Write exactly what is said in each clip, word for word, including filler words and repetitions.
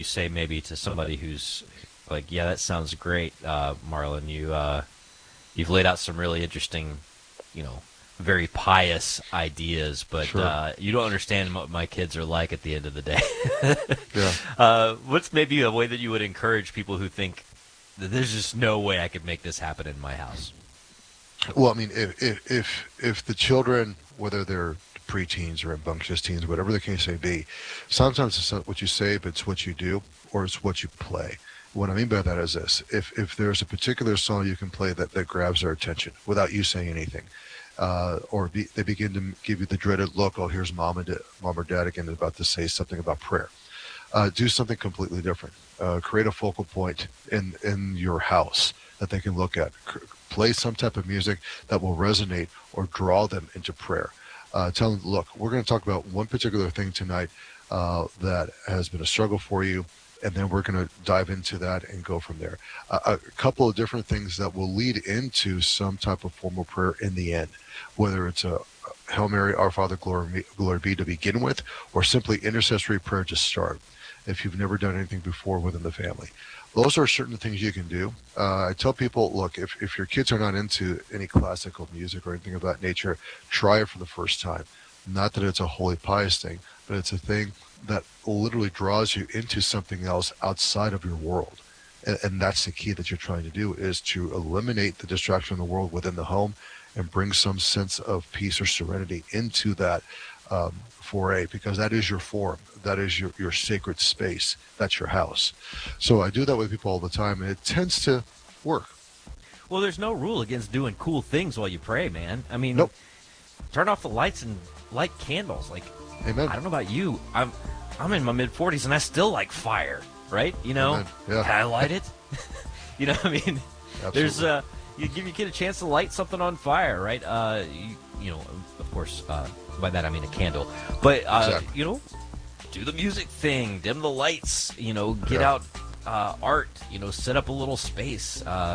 you say maybe to somebody who's like, yeah, that sounds great, uh, Marlon. You uh, you've laid out some really interesting, you know, very pious ideas, but Sure. uh, you don't understand what my kids are like at the end of the day. Yeah. uh, what's maybe a way that you would encourage people who think that there's just no way I could make this happen in my house? Well, I mean, if if if, if the children, whether they're preteens or rambunctious teens, whatever the case may be, sometimes it's not what you say, but it's what you do, or it's what you play. What I mean by that is this: if if there's a particular song you can play that, that grabs their attention without you saying anything, uh, or be, they begin to give you the dreaded look, oh, here's mom and da- mom or dad again about to say something about prayer. Uh, do something completely different. Uh, create a focal point in in your house that they can look at. C- play some type of music that will resonate or draw them into prayer. Uh, tell them, look, we're going to talk about one particular thing tonight uh, that has been a struggle for you, and then we're going to dive into that and go from there. Uh, a couple of different things that will lead into some type of formal prayer in the end, whether it's a Hail Mary, Our Father, glory, glory be to begin with, or simply intercessory prayer to start if you've never done anything before within the family. Those are certain things you can do. Uh, I tell people, look, if, if your kids are not into any classical music or anything of that nature, try it for the first time. Not that it's a holy pious thing, but it's a thing that literally draws you into something else outside of your world. And, and that's the key that you're trying to do, is to eliminate the distraction of the world within the home and bring some sense of peace or serenity into that um, foray, because that is your forum. That is your, your sacred space. That's your house. So I do that with people all the time, and it tends to work. Well, there's no rule against doing cool things while you pray, man. I mean, Nope. turn off the lights and light candles. Like, Amen. I don't know about you. I'm I'm in my mid forties and I still like fire, right? You know, Amen. Yeah. can I light it? you know, I mean, Absolutely. there's uh, you give your kid a chance to light something on fire, right? Uh, you, you know, of course, uh, by that I mean a candle, but uh, Exactly. you know, do the music thing, dim the lights, you know, get Yeah. out uh, art, you know, set up a little space. Uh,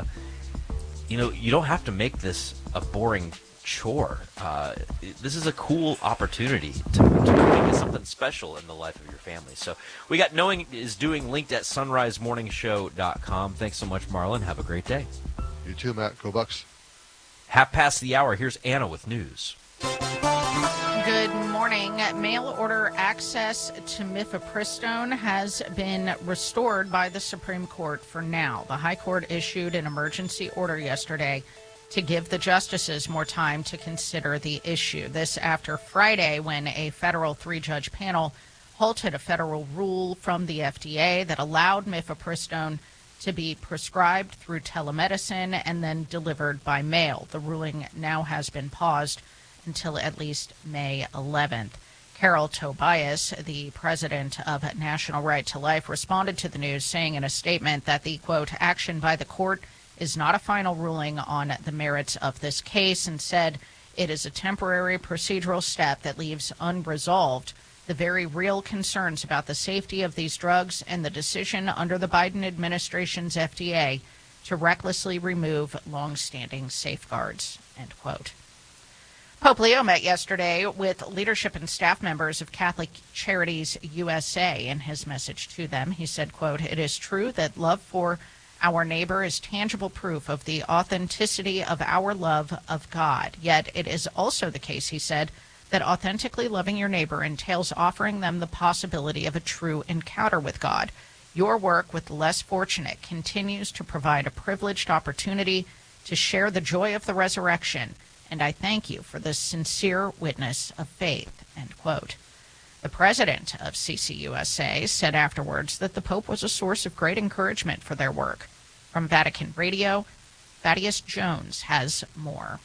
you know, you don't have to make this a boring chore. Uh, this is a cool opportunity to, to make it something special in the life of your family. So we got Knowing is Doing linked at sunrise morning show dot com. Thanks so much, Marlon. Have a great day. You too, Matt. Go Bucks. Half past the hour. Here's Anna with news. Good morning. Mail order access to mifepristone has been restored by the Supreme Court for now. The High Court issued an emergency order yesterday to give the justices more time to consider the issue. This after Friday, when a federal three-judge panel halted a federal rule from the F D A that allowed mifepristone to be prescribed through telemedicine and then delivered by mail. The ruling now has been paused until at least May eleventh. Carol Tobias, the president of National Right to Life, responded to the news, saying in a statement that the, quote, action by the court is not a final ruling on the merits of this case, and said it is a temporary procedural step that leaves unresolved the very real concerns about the safety of these drugs and the decision under the Biden administration's F D A to recklessly remove longstanding safeguards, end quote. Pope Leo met yesterday with leadership and staff members of Catholic Charities U S A. In his message to them, he said, quote, it is true that love for our neighbor is tangible proof of the authenticity of our love of God. Yet it is also the case, he said, that authentically loving your neighbor entails offering them the possibility of a true encounter with God. Your work with the less fortunate continues to provide a privileged opportunity to share the joy of the resurrection, and I thank you for this sincere witness of faith, end quote. The president of C C U S A said afterwards that the Pope was a source of great encouragement for their work. From Vatican Radio, Thaddeus Jones has more.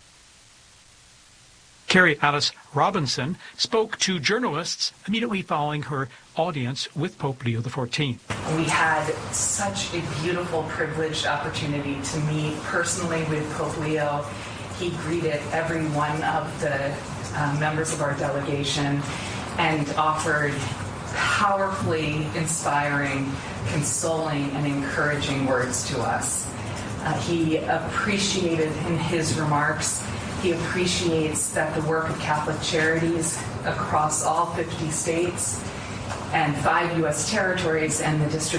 Carrie Alice Robinson spoke to journalists immediately following her audience with Pope Leo the fourteenth. We had such a beautiful, privileged opportunity to meet personally with Pope Leo. He greeted every one of the uh, members of our delegation and offered powerfully inspiring, consoling, and encouraging words to us. Uh, he appreciated in his remarks, he appreciates that the work of Catholic Charities across all fifty states and five U S territories and the District